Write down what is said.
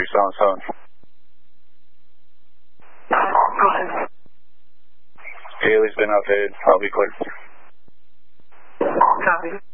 still on his phone. Go ahead. Haley's been outfitted. I'll be clear. Copy.